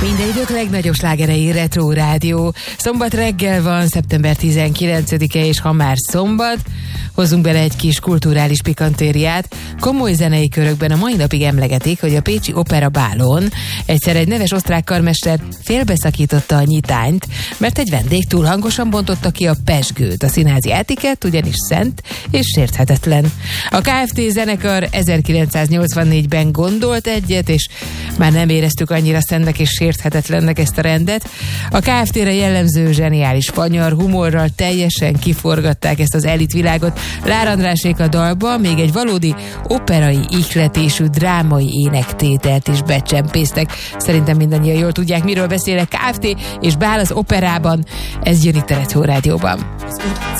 Minden idők legnagyobb slágerei Retro Rádió. Szombat reggel van, szeptember 19-e, és ha már szombat, hozzunk bele egy kis kulturális pikantériát. Komoly zenei körökben a mai napig emlegetik, hogy a pécsi Opera Bálon egyszer egy neves osztrák karmester félbeszakította a nyitányt, mert egy vendég túl hangosan bontotta ki a pezsgőt. A színházi etikett ugyanis szent és sérthetetlen. A Kft. Zenekar 1984-ben gondolt egyet, és már nem éreztük annyira szentnek és sérthetetlennek ezt a rendet. A Kft.-re jellemző zseniális fanyar humorral teljesen kiforgatták ezt az elitvilágot. Lár Andrásék a dalba még egy valódi operai ihletésű drámai énektételt is becsempésztek. Szerintem mindannyian jól tudják, miről beszélek. Kft. És Bál az operában. Ez jön itt a Retro Rádióban.